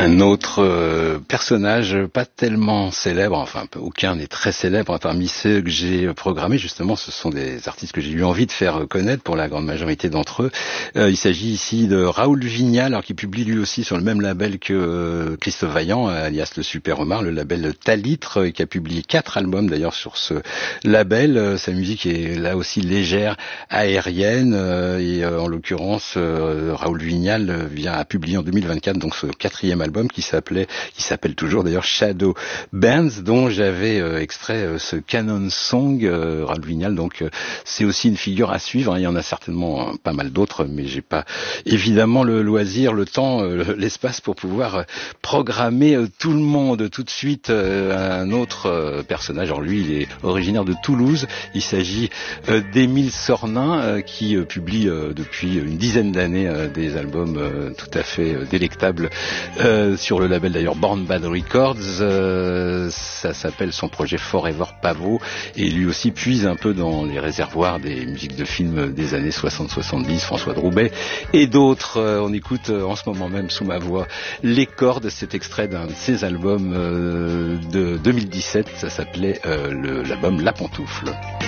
Un autre personnage pas tellement célèbre, enfin aucun n'est très célèbre, parmi ceux que j'ai programmés justement, ce sont des artistes que j'ai eu envie de faire connaître pour la grande majorité d'entre eux. Il s'agit ici de Raoul Vignal, alors qui publie lui aussi sur le même label que Christophe Vaillant, alias le Super Omar, le label Talitre, qui a publié 4 albums d'ailleurs sur ce label. Sa musique est là aussi légère, aérienne, et en l'occurrence Raoul Vignal a publié en 2024 donc ce 4e album qui s'appelle toujours d'ailleurs Shadow Bands, dont j'avais extrait ce Canon Song. Raoul Vignal, donc c'est aussi une figure à suivre, il y en a certainement pas mal d'autres, mais j'ai pas évidemment le loisir, le temps, l'espace pour pouvoir programmer tout le monde. Tout de suite un autre personnage, alors lui il est originaire de Toulouse, il s'agit d'Émile Sornin, qui publie depuis une dizaine d'années des albums tout à fait délectables sur le label d'ailleurs Born Bad Records. Ça s'appelle son projet Forever Pavot, et lui aussi puise un peu dans les réservoirs des musiques de films des années 60-70, François Droubet et d'autres. On écoute en ce moment même sous ma voix Les Cordes, cet extrait d'un de ses albums de 2017, ça s'appelait l'album La Pantoufle.